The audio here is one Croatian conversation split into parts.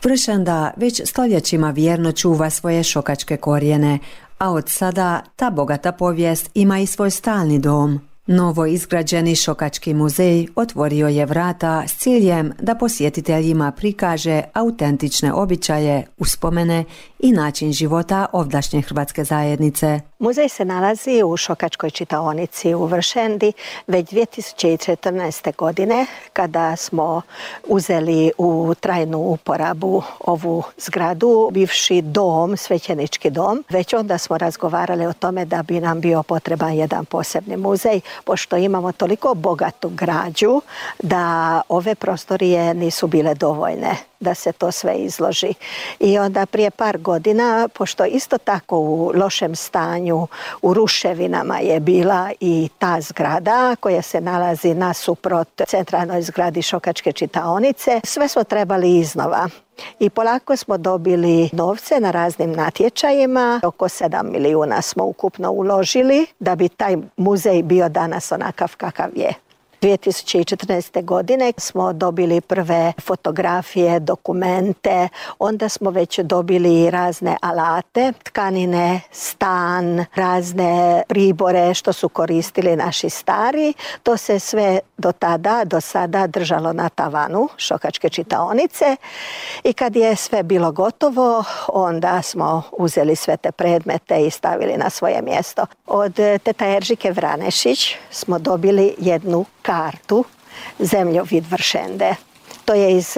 Vršanda već stoljećima vjerno čuva svoje šokačke korijene, a od sada ta bogata povijest ima i svoj stalni dom. Novo izgrađeni Šokački muzej otvorio je vrata s ciljem da posjetiteljima prikaže autentične običaje, uspomene i način života ovdašnje hrvatske zajednice. Muzej se nalazi u Šokačkoj čitaonici u Vršendi već 2014. godine kada smo uzeli u trajnu uporabu ovu zgradu, bivši dom, svećenički dom. Već onda smo razgovarali o tome da bi nam bio potreban jedan posebni muzej, pošto imamo toliko bogatu građu da ove prostorije nisu bile dovoljne da se to sve izloži. I onda prije par godina, pošto isto tako u lošem stanju, u ruševinama je bila i ta zgrada koja se nalazi nasuprot centralnoj zgradi Šokačke čitaonice, sve smo trebali iznova. I polako smo dobili novce na raznim natječajima, oko 7 milijuna smo ukupno uložili da bi taj muzej bio danas onakav kakav je. 2014. godine smo dobili prve fotografije, dokumente, onda smo već dobili razne alate, tkanine, stan, razne pribore što su koristili naši stari. To se sve do sada držalo na tavanu Šokačke čitaonice i kad je sve bilo gotovo, onda smo uzeli sve te predmete i stavili na svoje mjesto. Od teta Eržike Vranešić smo dobili jednu kartu Zemljovid Vršende. To je iz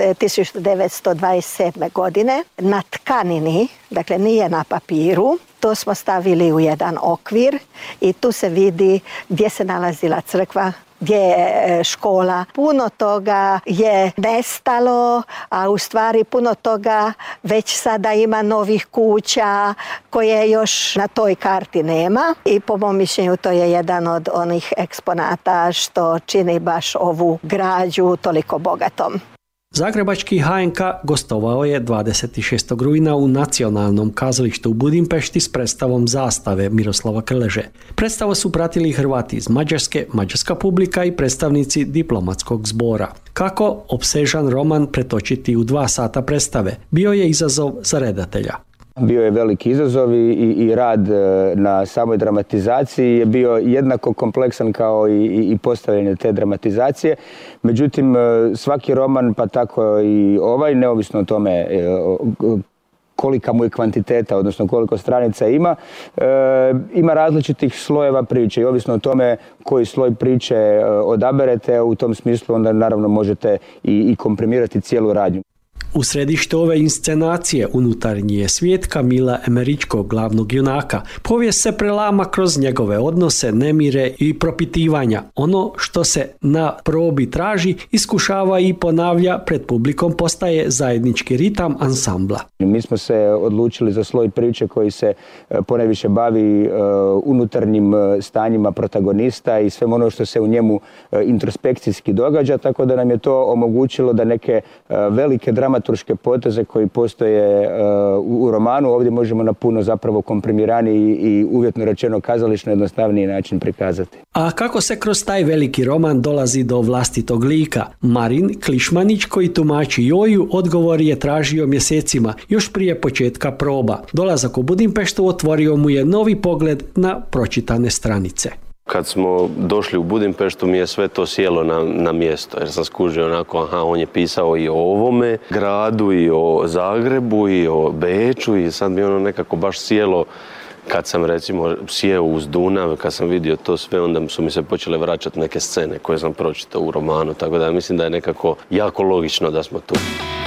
1927. godine. Na tkanini, dakle nije na papiru, to smo stavili u jedan okvir i tu se vidi gdje se nalazila crkva, gdje je škola. Puno toga je nestalo, a u stvari puno toga već sada ima novih kuća koje još na toj karti nema. I po mom mišljenju to je jedan od onih eksponata što čini baš ovu građu toliko bogatom. Zagrebački HNK gostovao je 26. rujna u Nacionalnom kazalištu u Budimpešti s predstavom Zastave Miroslava Krleže. Predstavu su pratili Hrvati iz Mađarske, mađarska publika i predstavnici diplomatskog zbora. Kako opsežan roman pretočiti u 2 sata predstave bio je izazov za redatelja. Bio je veliki izazov i rad na samoj dramatizaciji je bio jednako kompleksan kao i postavljanje te dramatizacije. Međutim, svaki roman, pa tako i ovaj, neovisno o tome kolika mu je kvantiteta, odnosno koliko stranica ima različitih slojeva priče i ovisno o tome koji sloj priče odaberete, u tom smislu onda naravno možete i komprimirati cijelu radnju. U središtu ove inscenacije unutarnji je svijet Kamila Emeričkog, glavnog junaka. Povijest se prelama kroz njegove odnose, nemire i propitivanja. Ono što se na probi traži, iskušava i ponavlja pred publikom, postaje zajednički ritam ansambla. Mi smo se odlučili za sloj priče koji se ponajviše bavi unutarnjim stanjima protagonista i sve ono što se u njemu introspekcijski događa, tako da nam je to omogućilo da neke velike dramaturške poteze koji postoje u romanu ovdje možemo na puno zapravo komprimiraniji i uvjetno rečeno kazališno jednostavniji način prikazati. A kako se kroz taj veliki roman dolazi do vlastitog lika? Marin Klišmanić, koji tumači Joju, odgovor je tražio mjesecima, još prije početka proba. Dolazak u Budimpeštu otvorio mu je novi pogled na pročitane stranice. Kad smo došli u Budimpeštu mi je sve to sjelo na mjesto, jer sam skužio onako, on je pisao i o ovome gradu, i o Zagrebu, i o Beču i sad mi ono nekako baš sjelo. Kad sam recimo sjeo uz Dunav, kad sam vidio to sve, onda su mi se počele vraćati neke scene koje sam pročitao u romanu, tako da mislim da je nekako jako logično da smo tu.